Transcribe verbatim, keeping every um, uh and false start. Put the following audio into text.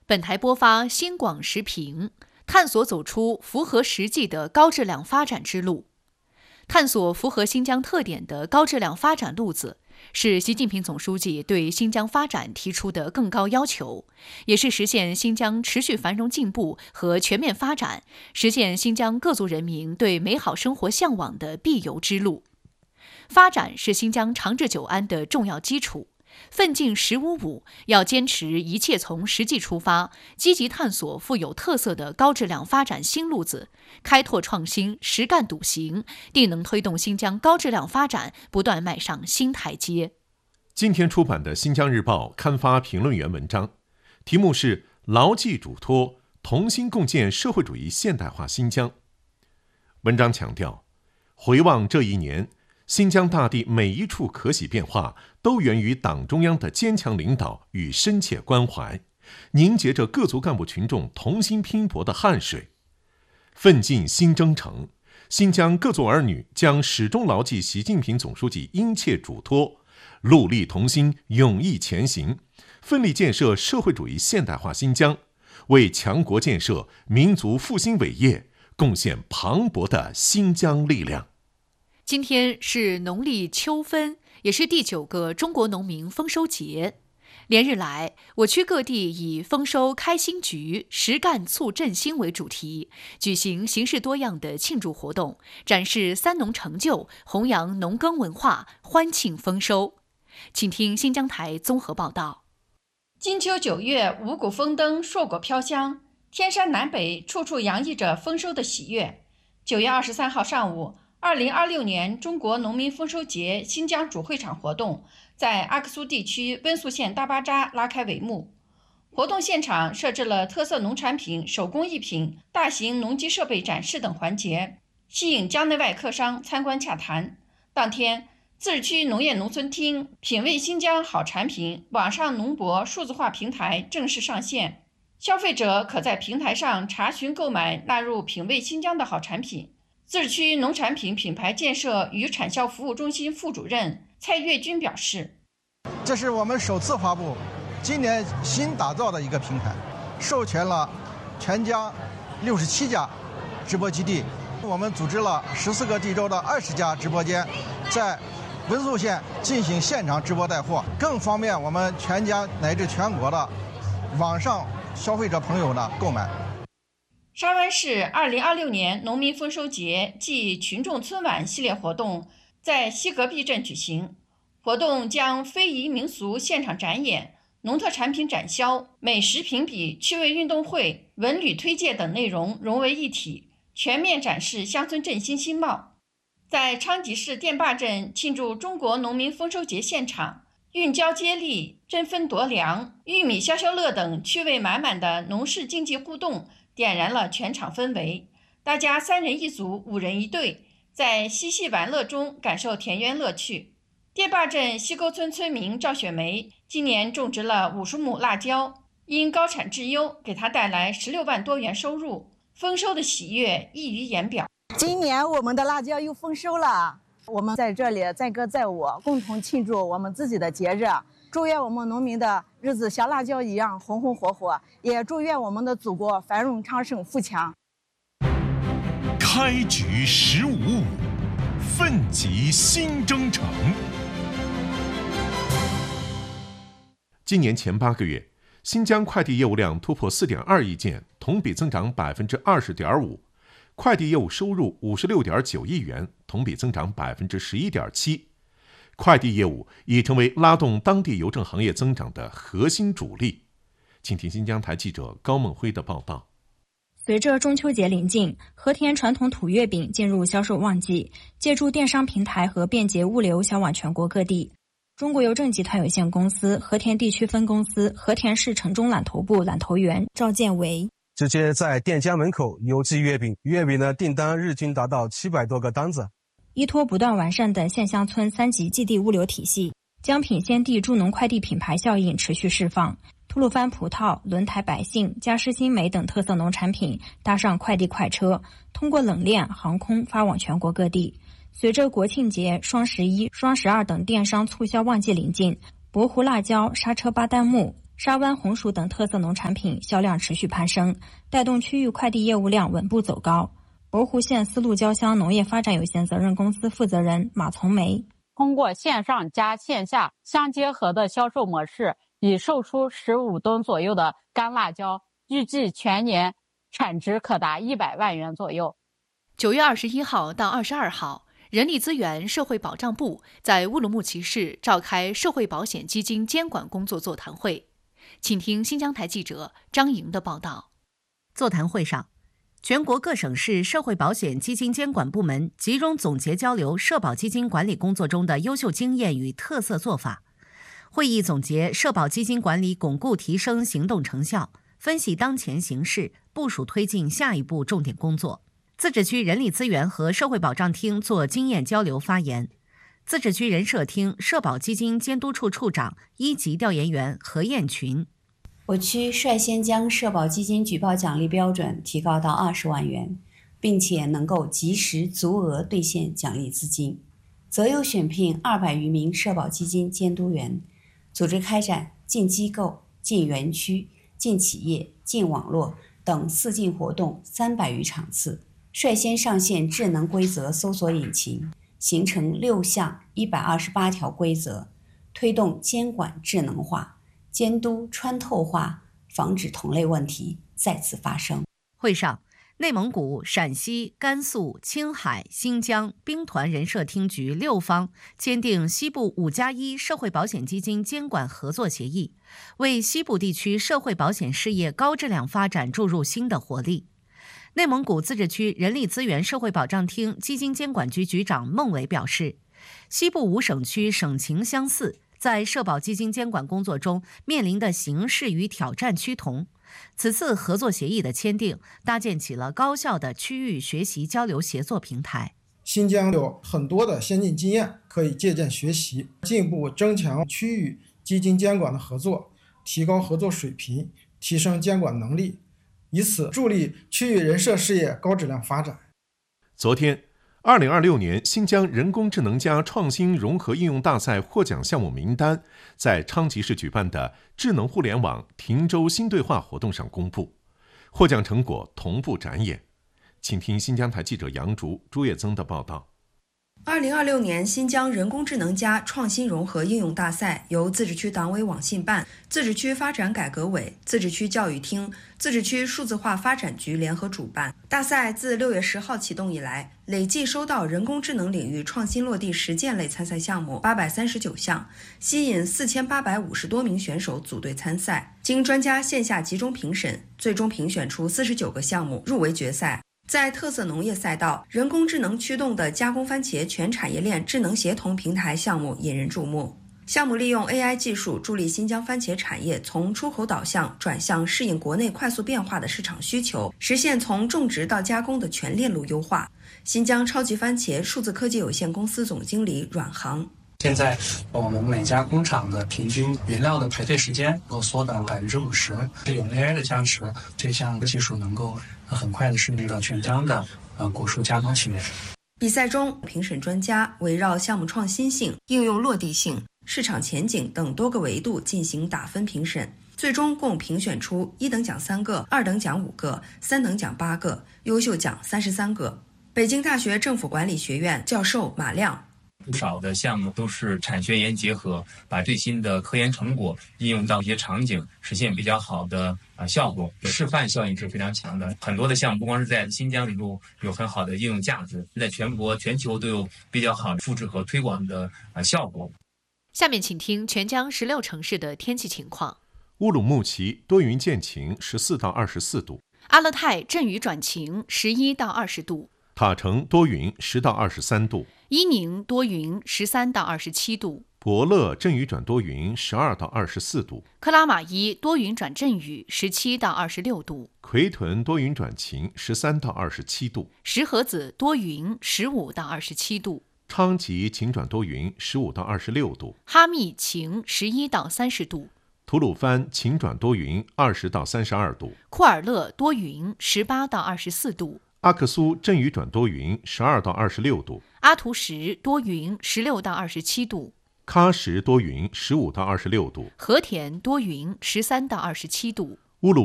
本台播发新广时评，探索走出符合实际的高质量发展之路。探索符合新疆特点的高质量发展路子，是习近平总书记对新疆发展提出的更高要求，也是实现新疆持续繁荣进步和全面发展，实现新疆各族人民对美好生活向往的必由之路。发展是新疆长治久安的重要基础。奋进十五五要坚持一切从实际出发，积极探索富有特色的高质量发展新路子，开拓创新，实干笃行，定能推动新疆高质量发展不断迈上新台阶。 今天出版的《新疆日报》刊发评论员文章，题目是“牢记嘱托，同心共建社会主义现代化新疆”。文章强调，回望这一年，新疆大地每一处可喜变化，都源于党中央的坚强领导与深切关怀，凝结着各族干部群众同心拼搏的汗水。奋进新征程，新疆各族儿女将始终牢记习近平总书记殷切嘱托，戮力同心，勇毅前行，奋力建设社会主义现代化新疆，为强国建设、民族复兴伟业贡献磅礴的新疆力量。 今天是农历秋分，也是第九个中国农民丰收节。连日来，我区各地以丰收开新局，实干促振兴为主题，举行形式多样的庆祝活动，展示三农成就，弘扬农耕文化，欢庆丰收。请听新疆台综合报道。 金秋九月，五谷丰登，硕果飘香，天山南北处处洋溢着丰收的喜悦。九月二十三号上午，二零二六年中国农民丰收节新疆主会场活动在阿克苏地区温宿县大巴扎拉开帷幕。活动现场设置了特色农产品、手工艺品、大型农机设备展示等环节，吸引疆内外客商参观洽谈。当天，自治区农业农村厅品味新疆好产品网上农博数字化平台正式上线，消费者可在平台上查询购买纳入品味新疆的好产品。自治区农产品品牌建设与产销服务中心副主任蔡月军表示， 这是我们首次发布今年新打造的一个平台，授权了全疆六十七家直播基地，我们组织了十四个地州的二十家直播间，在温宿县进行现场直播带货，更方便我们全疆乃至全国的网上消费者朋友的购买。 沙湾市二零二六年农民丰收节暨群众春晚系列活动在西隔壁镇举行，活动将非遗民俗现场展演、农特产品展销、美食评比、趣味运动会、文旅推介等内容融为一体，全面展示乡村振兴新貌。在昌吉市电坝镇庆祝中国农民丰收节现场，运交接力、争分夺粮、玉米消消乐等趣味满满的农事竞技互动点燃了全场氛围，大家三人一组、五人一队，在嬉戏玩乐中感受田园乐趣。电坝镇西沟村村民赵雪梅今年种植了五十亩辣椒，因高产质优，给她带来十六万多元收入，丰收的喜悦溢于言表。 今年我们的辣椒又丰收了，我们在这里载歌载舞，共同庆祝我们自己的节日。祝愿我们农民的日子像辣椒一样红红火火，也祝愿我们的祖国繁荣昌盛富强。 开局十五五，奋起新征程。 今年前八个月，新疆快递业务量突破四点二亿件，同比增长百分之二十点五，快递业务收入五十六点九亿元，同比增长百分之十一点七。快递业务已成为拉动当地邮政行业增长的核心主力。请听新疆台记者高梦辉的报道。 随着中秋节临近，和田传统土月饼进入销售旺季，借助电商平台和便捷物流销往全国各地。中国邮政集团有限公司和田地区分公司和田市城中揽头部揽头员赵建维直接在店家门口邮寄月饼，月饼的订单日均达到七百多个单子。 依托不断完善的县乡村三级寄递物流体系，江品鲜地助农快递品牌效应持续释放。吐鲁番葡萄、轮台百姓、嘉实新梅等特色农产品搭上快递快车，通过冷链、航空发往全国各地。随着国庆节、双十一、双十二等电商促销旺季临近，博湖辣椒、刹车巴旦木、 沙湾、红薯等特色农产品销量持续攀升，带动区域快递业务量稳步走高。博湖县丝路交乡农业发展有限责任公司负责人马从梅： 通过线上加线下相结合的销售模式，已售出十五吨左右的干辣椒，预计全年产值可达一百万元左右。 九月二十一号到二十二号，人力资源社会保障部在乌鲁木齐市召开社会保险基金监管工作座谈会，请听新疆台记者张莹的报道。 座谈会上，全国各省市社会保险基金监管部门集中总结交流社保基金管理工作中的优秀经验与特色做法。会议总结社保基金管理巩固提升行动成效，分析当前形势，部署推进下一步重点工作。自治区人力资源和社会保障厅做经验交流发言。自治区人社厅社保基金监督处处长、一级调研员何艳群： 我区率先将社保基金举报奖励标准提高到二十万元，并且能够及时足额兑现奖励资金，择优选聘二百余名社保基金监督员，组织开展进机构、进园区、进企业、进网络等四进活动三百余场次，率先上线智能规则搜索引擎，形成六项一百二十八条规则，推动监管智能化，监督穿透化，防止同类问题再次发生。 会上，内蒙古、陕西、甘肃、青海、新疆兵团人社厅局六方签订西部五加一社会保险基金监管合作协议，为西部地区社会保险事业高质量发展注入新的活力。内蒙古自治区人力资源社会保障厅基金监管局局长孟伟表示，西部五省区省情相似，在社保基金监管工作中面临的形势与挑战趋同。此次合作协议的签订，搭建起了高效的区域学习交流协作平台。 新疆有很多的先进经验可以借鉴学习，进一步增强区域基金监管的合作，提高合作水平，提升监管能力，以此助力区域人社事业高质量发展。 昨天，二零二六年新疆人工智能加创新融合应用大赛获奖项目名单在昌吉市举办的智能互联网亭州新对话活动上公布，获奖成果同步展演。请听新疆台记者杨竹、朱叶增的报道。 二零二六年新疆人工智能加创新融合应用大赛由自治区党委网信办、自治区发展改革委、自治区教育厅、自治区数字化发展局联合主办。大赛自六月十号启动以来，累计收到人工智能领域创新落地实践类参赛项目八百三十九项，吸引四千八百五十多名选手组队参赛。经专家线下集中评审，最终评选出四十九个项目入围决赛。在特色农业赛道，人工智能驱动的加工番茄全产业链智能协同平台项目引人注目。项目利用 A I 技术助力新疆番茄产业从出口导向转向适应国内快速变化的市场需求，实现从种植到加工的全链路优化。新疆超级番茄数字科技有限公司总经理阮航： 现在我们每家工厂的平均原料的排队时间能够缩短百分之五十，有 A I 的加持，这项技术能够很快的适应到全疆的呃果蔬加工企业。 比赛中，评审专家围绕项目创新性、应用落地性、市场前景等多个维度进行打分评审，最终共评选出一等奖三个、二等奖五个、三等奖八个、优秀奖三十三个。北京大学政府管理学院教授马亮： 不少的项目都是产学研结合，把最新的科研成果应用到一些场景，实现比较好的啊效果，示范效应是非常强的。很多的项目不光是在新疆里头有很好的应用价值，在全国全球都有比较好的复制和推广的啊效果。 下面请听全疆十六城市的天气情况。 乌鲁木齐多云见晴，十四到二十四度； 阿勒泰阵雨转晴，十一到二十度； 塔城多云，十到二十三度； 伊宁多云，十三到二十七度； 博乐阵雨转多云，十二到二十四度； 克拉玛依多云转阵雨，十七到二十六度； 奎屯多云转晴，十三到二十七度； 石河子多云，十五到二十七度； 昌吉晴转多云，十五到二十六度； 哈密晴，十一到三十度； 吐鲁番晴转多云，二十到三十二度； 库尔勒多云，十八到二十四度； 阿克苏阵雨转多云，十二到二十六度； 阿图什多云，十六到二十七度； 喀什多云十五到二十六度， 和田多云十三到二十七度。